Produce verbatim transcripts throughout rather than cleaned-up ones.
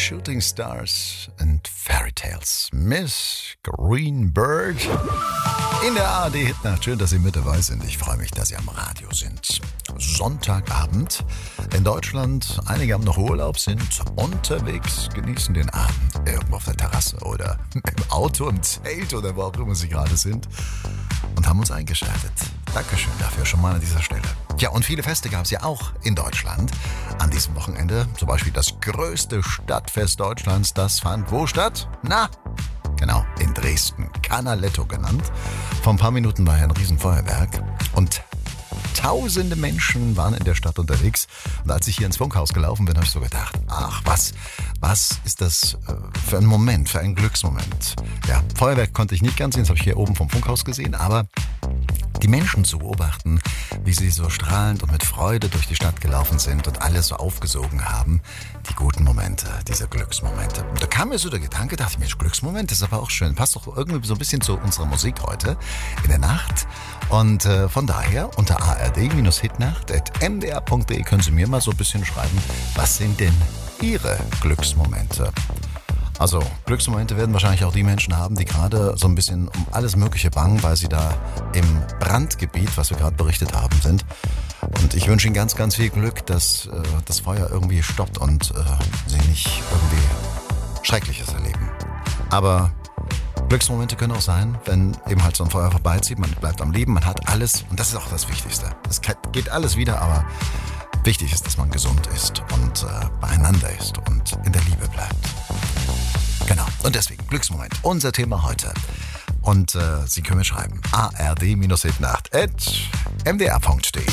Shooting Stars and Fairy Tales. Miss Greenberg in der A R D-Hitnacht. Schön, dass Sie mit dabei sind. Ich freue mich, dass Sie am Radio sind. Sonntagabend in Deutschland. Einige haben noch Urlaub, sind unterwegs, genießen den Abend irgendwo auf der Terrasse oder im Auto, im Zelt oder wo auch immer Sie gerade sind und haben uns eingeschaltet. Dankeschön dafür schon mal an dieser Stelle. Ja, und viele Feste gab es ja auch in Deutschland an diesem Wochenende. Zum Beispiel das größte Stadtfest Deutschlands, das fand wo statt? Na, genau, in Dresden, Canaletto genannt. Vor ein paar Minuten war ja ein Riesenfeuerwerk und tausende Menschen waren in der Stadt unterwegs. Und als ich hier ins Funkhaus gelaufen bin, habe ich so gedacht, ach, was, was ist das für ein Moment, für ein Glücksmoment. Ja, Feuerwerk konnte ich nicht ganz sehen, das habe ich hier oben vom Funkhaus gesehen, aber die Menschen zu beobachten, wie sie so strahlend und mit Freude durch die Stadt gelaufen sind und alles so aufgesogen haben, die guten Momente, diese Glücksmomente. Und da kam mir so der Gedanke, dachte ich mir, Glücksmoment ist aber auch schön, passt doch irgendwie so ein bisschen zu unserer Musik heute in der Nacht. Und äh, von daher unter a r d hitnacht at m d r punkt d e können Sie mir mal so ein bisschen schreiben, was sind denn Ihre Glücksmomente? Also Glücksmomente werden wahrscheinlich auch die Menschen haben, die gerade so ein bisschen um alles Mögliche bangen, weil sie da im Brandgebiet, was wir gerade berichtet haben, sind. Und ich wünsche Ihnen ganz, ganz viel Glück, dass äh, das Feuer irgendwie stoppt und äh, Sie nicht irgendwie Schreckliches erleben. Aber Glücksmomente können auch sein, wenn eben halt so ein Feuer vorbeizieht, man bleibt am Leben, man hat alles und das ist auch das Wichtigste. Es geht alles wieder, aber wichtig ist, dass man gesund ist und äh, beieinander ist und in der Liebe bleibt. Genau, und deswegen Glücksmoment, unser Thema heute. Und äh, Sie können mir schreiben, a r d hitnacht at m d r punkt d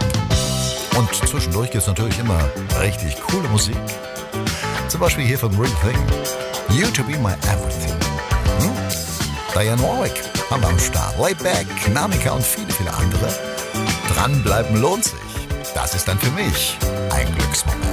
e. Und zwischendurch gibt es natürlich immer richtig coole Musik. Zum Beispiel hier von Real Thing, You to Be My Everything. Hm? Diane Warwick haben wir am Start, Layback, Namika und viele, viele andere. Dranbleiben lohnt sich. Das ist dann für mich ein Glücksmoment.